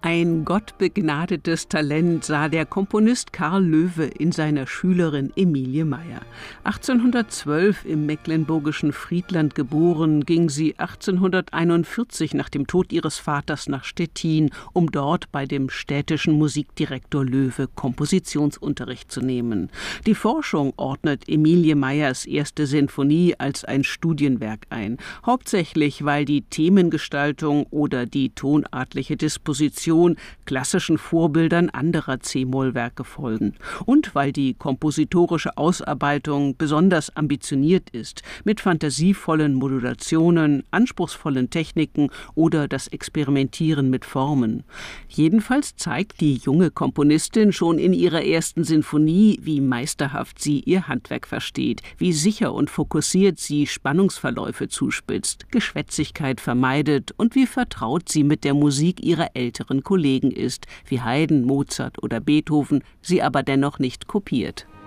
Ein gottbegnadetes Talent sah der Komponist Karl Loewe in seiner Schülerin Emilie Meyer. 1812 im mecklenburgischen Friedland geboren, ging sie 1841 nach dem Tod ihres Vaters nach Stettin, um dort bei dem städtischen Musikdirektor Loewe Kompositionsunterricht zu nehmen. Die Forschung ordnet Emilie Meyers erste Sinfonie als ein Studienwerk ein, hauptsächlich weil die Themengestaltung oder die tonartliche Disposition klassischen Vorbildern anderer C-Moll-Werke folgen und weil die kompositorische Ausarbeitung besonders ambitioniert ist, mit fantasievollen Modulationen, anspruchsvollen Techniken oder das Experimentieren mit Formen. Jedenfalls zeigt die junge Komponistin schon in ihrer ersten Sinfonie, wie meisterhaft sie ihr Handwerk versteht, wie sicher und fokussiert sie Spannungsverläufe zuspitzt, Geschwätzigkeit vermeidet und wie vertraut sie mit der Musik ihrer älteren Kollegen ist, wie Haydn, Mozart oder Beethoven, sie aber dennoch nicht kopiert.